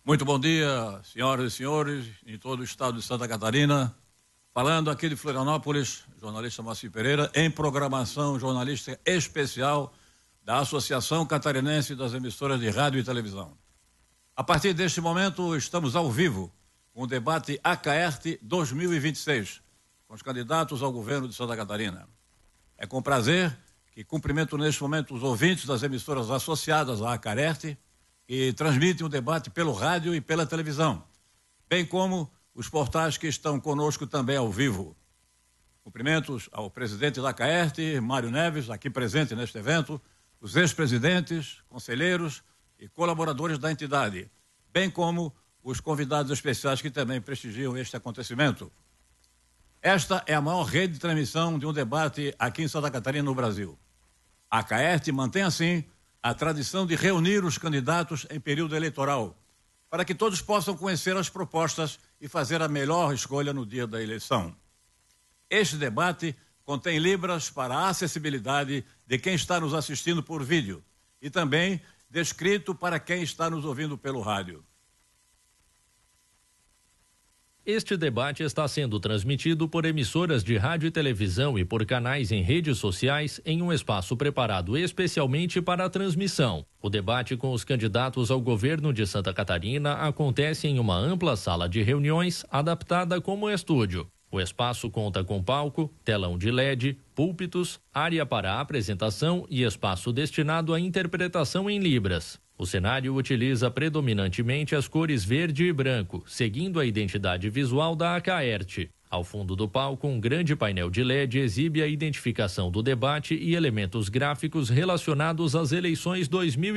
Muito bom dia, senhoras e senhores, em todo o estado de Santa Catarina. Falando aqui de Florianópolis, jornalista Moacir Pereira, em programação jornalística especial da Associação Catarinense das Emissoras de Rádio e Televisão. A partir deste momento, estamos ao vivo com o debate ACAERT 2026, com os candidatos ao governo de Santa Catarina. É com prazer que cumprimento neste momento os ouvintes das emissoras associadas à ACAERT, que transmitem o debate pelo rádio e pela televisão, bem como os portais que estão conosco também ao vivo. Cumprimentos ao presidente da ACAERT, Mário Neves, aqui presente neste evento, os ex-presidentes, conselheiros e colaboradores da entidade, bem como os convidados especiais que também prestigiam este acontecimento. Esta é a maior rede de transmissão de um debate aqui em Santa Catarina, no Brasil. A ACAERT mantém, assim, a tradição de reunir os candidatos em período eleitoral, para que todos possam conhecer as propostas e fazer a melhor escolha no dia da eleição. Este debate contém libras para a acessibilidade de quem está nos assistindo por vídeo e também descrito para quem está nos ouvindo pelo rádio. Este debate está sendo transmitido por emissoras de rádio e televisão e por canais em redes sociais em um espaço preparado especialmente para a transmissão. O debate com os candidatos ao governo de Santa Catarina acontece em uma ampla sala de reuniões adaptada como estúdio. O espaço conta com palco, telão de LED, púlpitos, área para apresentação e espaço destinado à interpretação em libras. O cenário utiliza predominantemente as cores verde e branco, seguindo a identidade visual da ACAERT. Ao fundo do palco, um grande painel de LED exibe a identificação do debate e elementos gráficos relacionados às eleições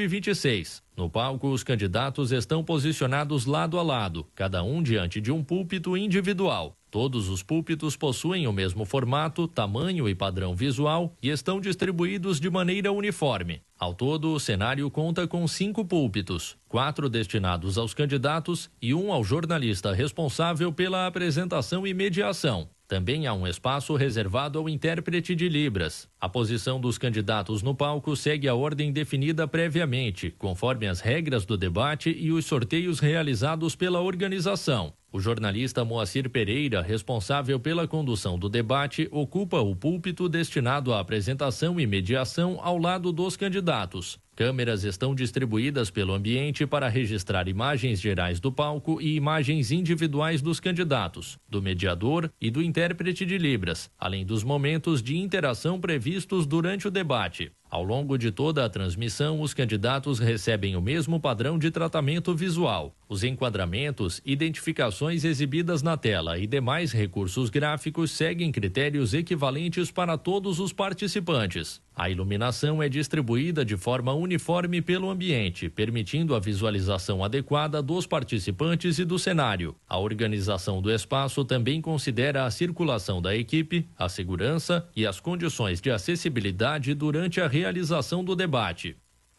2026. No palco, os candidatos estão posicionados lado a lado, cada um diante de um púlpito individual. Todos os púlpitos possuem o mesmo formato, tamanho e padrão visual e estão distribuídos de maneira uniforme. Ao todo, o cenário conta com 5 púlpitos, 4 destinados aos candidatos e 1 ao jornalista responsável pela apresentação e mediação. Também há um espaço reservado ao intérprete de Libras. A posição dos candidatos no palco segue a ordem definida previamente, conforme as regras do debate e os sorteios realizados pela organização. O jornalista Moacir Pereira, responsável pela condução do debate, ocupa o púlpito destinado à apresentação e mediação ao lado dos candidatos. Câmeras estão distribuídas pelo ambiente para registrar imagens gerais do palco e imagens individuais dos candidatos, do mediador e do intérprete de Libras, além dos momentos de interação previstos durante o debate. Ao longo de toda a transmissão, os candidatos recebem o mesmo padrão de tratamento visual. Os enquadramentos, identificações exibidas na tela e demais recursos gráficos seguem critérios equivalentes para todos os participantes. A iluminação é distribuída de forma uniforme pelo ambiente, permitindo a visualização adequada dos participantes e do cenário. A organização do espaço também considera a circulação da equipe, a segurança e as condições de acessibilidade durante a realização do debate.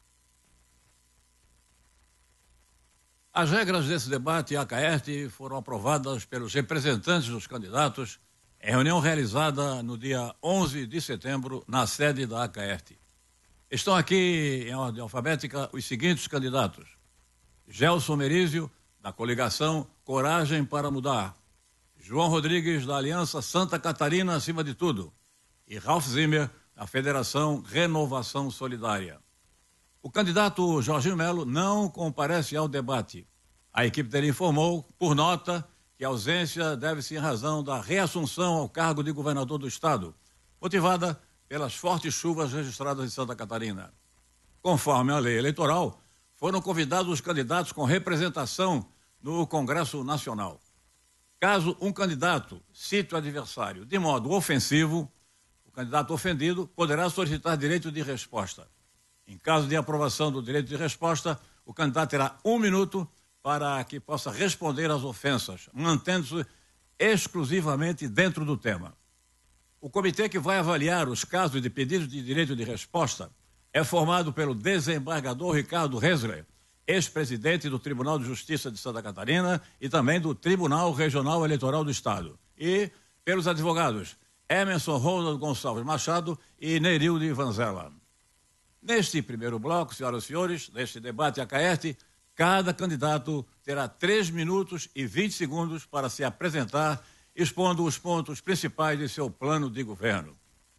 As regras desse debate ACAERT foram aprovadas pelos representantes dos candidatos em reunião realizada no dia 11 de setembro na sede da ACAERT. Estão aqui em ordem alfabética os seguintes candidatos: Gelson Merizio, da coligação Coragem para Mudar; João Rodrigues, da Aliança Santa Catarina Acima de Tudo; e Ralph Zimmer, da Federação Renovação Solidária. O candidato Jorginho Melo não comparece ao debate. A equipe dele informou, por nota, que a ausência deve-se em razão da reassunção ao cargo de governador do estado, motivada pelas fortes chuvas registradas em Santa Catarina. Conforme a lei eleitoral, foram convidados os candidatos com representação no Congresso Nacional. Caso um candidato cite o adversário de modo ofensivo, o candidato ofendido poderá solicitar direito de resposta. Em caso de aprovação do direito de resposta, o candidato terá 1 minuto para que possa responder às ofensas, mantendo-se exclusivamente dentro do tema. O comitê que vai avaliar os casos de pedido de direito de resposta é formado pelo desembargador Ricardo Hesler, ex-presidente do Tribunal de Justiça de Santa Catarina e também do Tribunal Regional Eleitoral do Estado, e pelos advogados Emerson Ronald Gonçalves Machado e Nerilde Vanzella. Neste primeiro bloco, senhoras e senhores, neste debate ACAERT, Cada candidato terá 3 minutos e 20 segundos para se apresentar, expondo os pontos principais de seu plano de governo.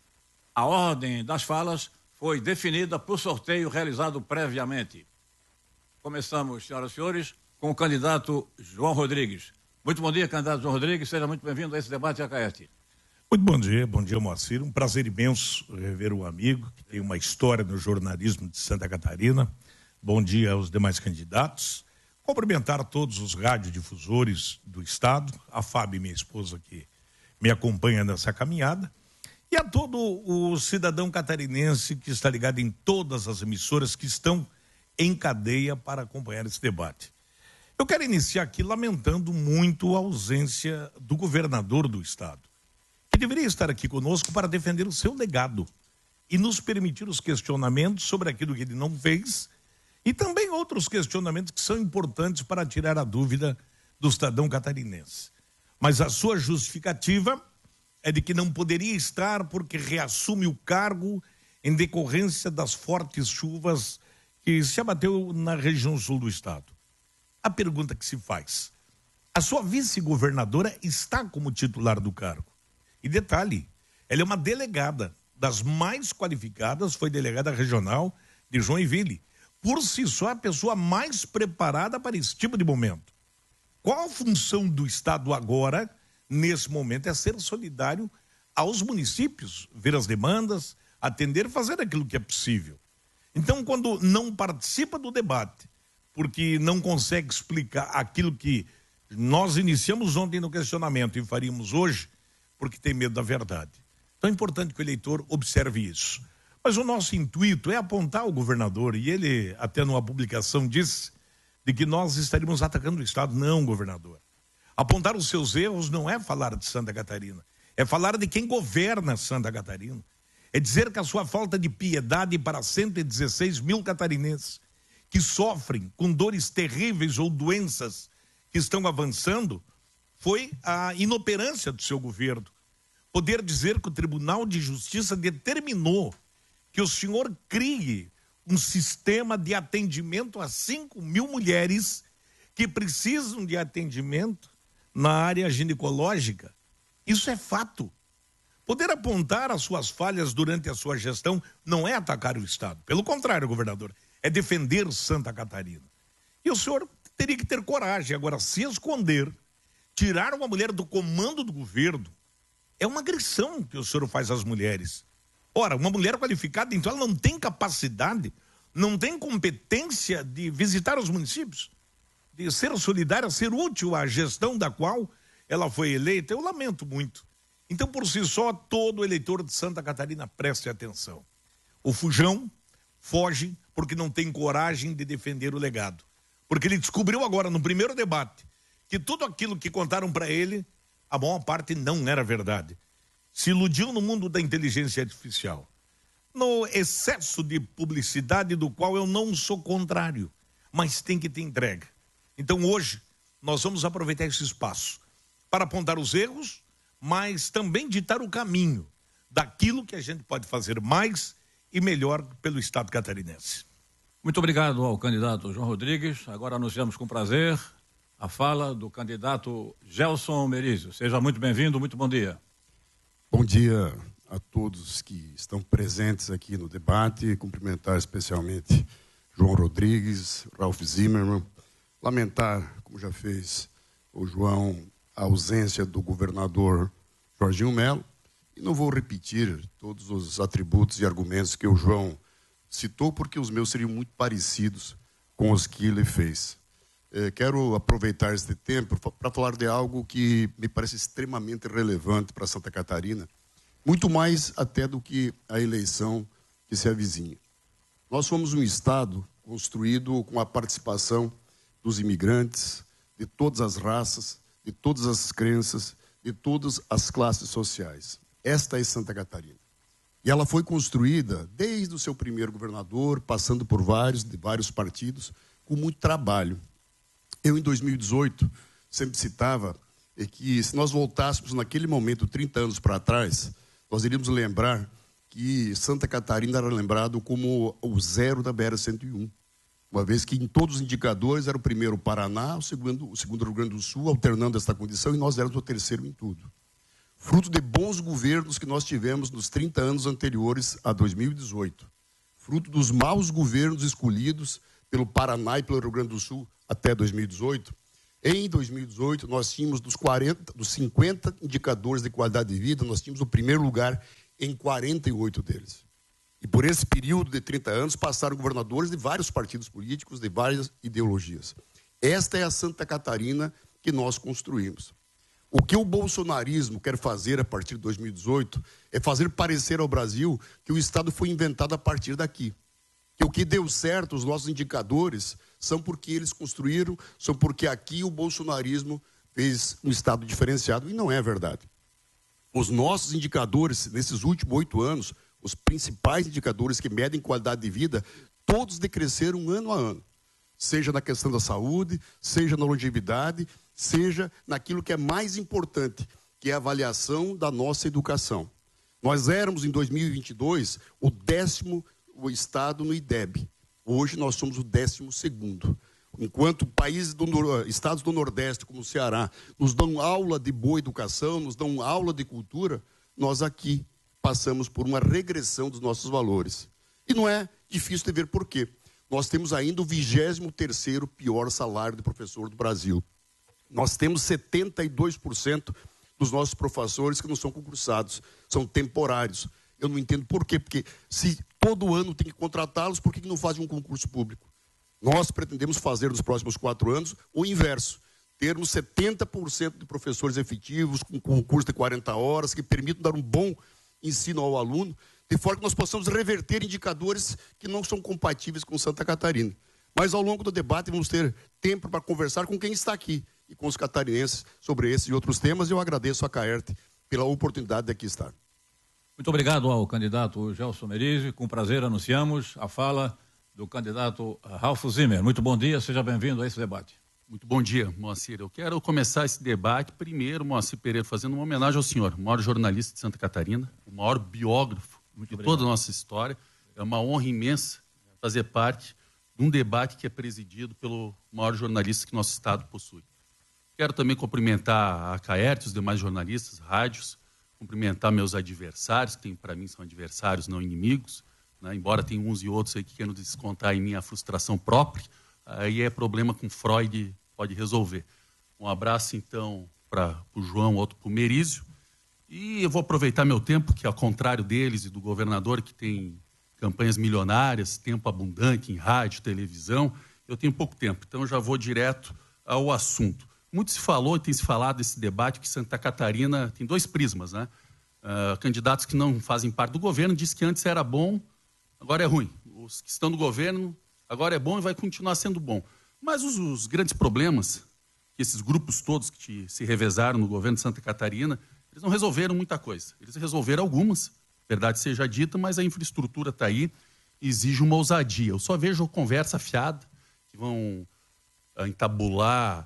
A ordem das falas foi definida por sorteio realizado previamente. Começamos, senhoras e senhores, com o candidato João Rodrigues. Muito bom dia, candidato João Rodrigues. Seja muito bem-vindo a esse debate Acaerte. Muito bom dia, Moacir. Um prazer imenso rever um amigo que tem uma história no jornalismo de Santa Catarina. Bom dia aos demais candidatos. Cumprimentar todos os radiodifusores do Estado, a Fábio, minha esposa, que me acompanha nessa caminhada, e a todo o cidadão catarinense que está ligado em todas as emissoras que estão em cadeia para acompanhar esse debate. Eu quero iniciar aqui lamentando muito a ausência do governador do Estado, que deveria estar aqui conosco para defender o seu legado e nos permitir os questionamentos sobre aquilo que ele não fez e também outros questionamentos que são importantes para tirar a dúvida do cidadão catarinense. Mas a sua justificativa é de que não poderia estar porque reassume o cargo em decorrência das fortes chuvas que se abateu na região sul do estado. A pergunta que se faz: a sua vice-governadora está como titular do cargo? E detalhe, ela é uma delegada das mais qualificadas, foi delegada regional de Joinville. Por si só, a pessoa mais preparada para esse tipo de momento. Qual a função do Estado agora, nesse momento, é ser solidário aos municípios, ver as demandas, atender, fazer aquilo que é possível. Então, quando não participa do debate, porque não consegue explicar aquilo que nós iniciamos ontem no questionamento e faríamos hoje, porque tem medo da verdade. Então é importante que o eleitor observe isso. Mas o nosso intuito é apontar o governador, e ele até numa publicação disse de que nós estaríamos atacando o Estado. Não, governador. Apontar os seus erros não é falar de Santa Catarina, é falar de quem governa Santa Catarina. É dizer que a sua falta de piedade para 116 mil catarinenses que sofrem com dores terríveis ou doenças que estão avançando foi a inoperância do seu governo. Poder dizer que o Tribunal de Justiça determinou que o senhor crie um sistema de atendimento a 5 mil mulheres que precisam de atendimento na área ginecológica. Isso é fato. Poder apontar as suas falhas durante a sua gestão não é atacar o Estado. Pelo contrário, governador, é defender Santa Catarina. E o senhor teria que ter coragem. Agora, se esconder, tirar uma mulher do comando do governo, é uma agressão que o senhor faz às mulheres. Ora, uma mulher qualificada, então ela não tem capacidade, não tem competência de visitar os municípios, de ser solidária, ser útil à gestão da qual ela foi eleita. Eu lamento muito. Então, por si só, todo eleitor de Santa Catarina preste atenção. O fujão foge porque não tem coragem de defender o legado. Porque ele descobriu agora, no primeiro debate, que tudo aquilo que contaram para ele, a maior parte não era verdade. Se iludiu no mundo da inteligência artificial, no excesso de publicidade do qual eu não sou contrário, mas tem que ter entrega. Então hoje nós vamos aproveitar esse espaço para apontar os erros, mas também ditar o caminho daquilo que a gente pode fazer mais e melhor pelo Estado catarinense. Muito obrigado ao candidato João Rodrigues. Agora anunciamos com prazer a fala do candidato Gelson Merizio. Seja muito bem-vindo, muito bom dia. Bom dia a todos que estão presentes aqui no debate, cumprimentar especialmente João Rodrigues, Ralph Zimmermann, lamentar, como já fez o João, a ausência do governador Jorginho Melo, e não vou repetir todos os atributos e argumentos que o João citou, porque os meus seriam muito parecidos com os que ele fez. Quero aproveitar este tempo para falar de algo que me parece extremamente relevante para Santa Catarina, muito mais até do que a eleição que se avizinha. Nós somos um Estado construído com a participação dos imigrantes, de todas as raças, de todas as crenças, de todas as classes sociais. Esta é Santa Catarina. E ela foi construída desde o seu primeiro governador, passando por de vários partidos, com muito trabalho. Eu, em 2018, sempre citava que se nós voltássemos naquele momento, 30 anos para trás, nós iríamos lembrar que Santa Catarina era lembrado como o zero da BR-101. uma vez que em todos os indicadores era o primeiro o Paraná, o segundo o Rio Grande do Sul, alternando essa condição, e nós éramos o terceiro em tudo. Fruto de bons governos que nós tivemos nos 30 anos anteriores a 2018. Fruto dos maus governos escolhidos pelo Paraná e pelo Rio Grande do Sul até 2018. Em 2018, nós tínhamos dos 50 indicadores de qualidade de vida, nós tínhamos o primeiro lugar em 48 deles. E por esse período de 30 anos passaram governadores de vários partidos políticos, de várias ideologias. Esta é a Santa Catarina que nós construímos. O que o bolsonarismo quer fazer a partir de 2018 é fazer parecer ao Brasil que o Estado foi inventado a partir daqui. Que o que deu certo, os nossos indicadores, são porque eles construíram, são porque aqui o bolsonarismo fez um Estado diferenciado, e não é verdade. Os nossos indicadores, nesses últimos 8 anos, os principais indicadores que medem qualidade de vida, todos decresceram ano a ano. Seja na questão da saúde, seja na longevidade, seja naquilo que é mais importante, que é a avaliação da nossa educação. Nós éramos, em 2022, o 10º estado no IDEB. Hoje nós somos o 12º. Enquanto estados do Nordeste, como o Ceará, nos dão aula de boa educação, nos dão aula de cultura, nós aqui passamos por uma regressão dos nossos valores. E não é difícil de ver por quê. Nós temos ainda o 23º pior salário de professor do Brasil. Nós temos 72% dos nossos professores que não são concursados, são temporários. Eu não entendo por quê, porque se todo ano tem que contratá-los, por que não fazem um concurso público? Nós pretendemos fazer nos próximos 4 anos o inverso. Termos 70% de professores efetivos, com concurso de 40 horas, que permitam dar um bom ensino ao aluno, de forma que nós possamos reverter indicadores que não são compatíveis com Santa Catarina. Mas ao longo do debate vamos ter tempo para conversar com quem está aqui e com os catarinenses sobre esses e outros temas, e eu agradeço a Caerte pela oportunidade de aqui estar. Muito obrigado ao candidato Gelson Merizzi. Com prazer anunciamos a fala do candidato Ralph Zimmer. Muito bom dia, seja bem-vindo a esse debate. Muito bom dia, Moacir. Eu quero começar esse debate, primeiro, Moacir Pereira, fazendo uma homenagem ao senhor, o maior jornalista de Santa Catarina, o maior biógrafo de toda a nossa história. É uma honra imensa fazer parte de um debate que é presidido pelo maior jornalista que nosso estado possui. Quero também cumprimentar a Caerte, os demais jornalistas, rádios, cumprimentar meus adversários, que para mim são adversários, não inimigos, né? Embora tenha uns e outros aí que queiram descontar em minha frustração própria, aí é problema com Freud, pode resolver. Um abraço, então, para o João, outro para o Merizio. E eu vou aproveitar meu tempo, que ao contrário deles e do governador, que tem campanhas milionárias, tempo abundante em rádio, televisão, eu tenho pouco tempo, então eu já vou direto ao assunto. Muito se falou e tem se falado desse debate que Santa Catarina tem 2 prismas, né? Candidatos que não fazem parte do governo dizem que antes era bom, agora é ruim. Os que estão no governo, agora é bom e vai continuar sendo bom. Mas os grandes problemas, que esses grupos todos que se revezaram no governo de Santa Catarina, eles não resolveram muita coisa. Eles resolveram algumas, verdade seja dita, mas a infraestrutura está aí e exige uma ousadia. Eu só vejo conversa fiada, que vão entabular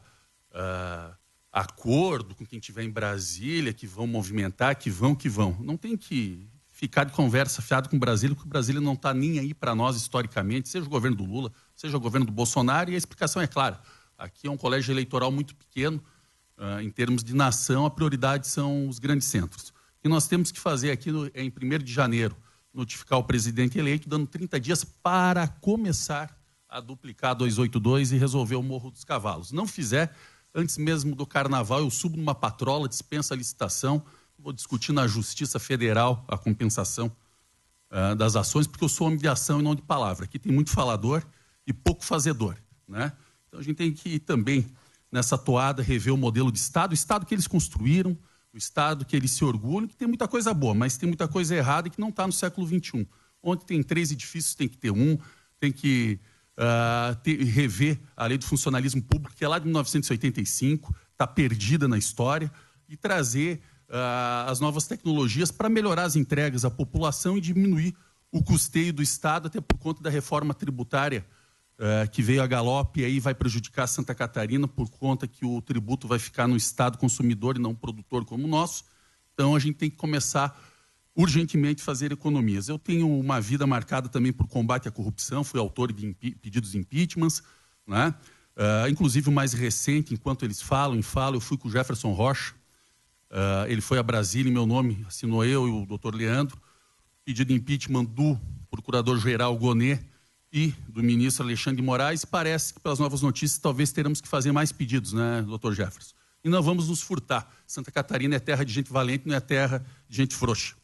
acordo com quem estiver em Brasília, que vão movimentar, que vão. Não tem que ficar de conversa fiada com Brasília, porque o Brasília não está nem aí para nós historicamente, seja o governo do Lula, seja o governo do Bolsonaro, e a explicação é clara. Aqui é um colégio eleitoral muito pequeno, em termos de nação, a prioridade são os grandes centros. O que nós temos que fazer aqui é, em 1º de janeiro, notificar o presidente eleito, dando 30 dias para começar a duplicar 282 e resolver o Morro dos Cavalos. Não fizer, antes mesmo do carnaval, eu subo numa patrola, dispensa a licitação, vou discutir na Justiça Federal a compensação das ações, porque eu sou homem de ação e não de palavra. Aqui tem muito falador e pouco fazedor, né? Então a gente tem que também, nessa toada, rever o modelo de Estado, o Estado que eles construíram, o Estado que eles se orgulham, que tem muita coisa boa, mas tem muita coisa errada e que não está no século XXI. Onde tem 3 edifícios, tem que ter um, tem que rever a lei do funcionalismo público, que é lá de 1985, está perdida na história, e trazer as novas tecnologias para melhorar as entregas à população e diminuir o custeio do Estado, até por conta da reforma tributária que veio a galope e aí vai prejudicar Santa Catarina por conta que o tributo vai ficar no Estado consumidor e não produtor como o nosso. Então a gente tem que começar urgentemente fazer economias. Eu tenho uma vida marcada também por combate à corrupção, fui autor de pedidos de impeachments, né? Inclusive o mais recente, enquanto eles falam, eu fui com o Jefferson Rocha, ele foi a Brasília em meu nome, assinou eu e o doutor Leandro, pedido de impeachment do procurador-geral Gonet e do ministro Alexandre de Moraes. Parece que, pelas novas notícias, talvez teremos que fazer mais pedidos, né, doutor Jefferson? E não vamos nos furtar. Santa Catarina é terra de gente valente, não é terra de gente frouxa.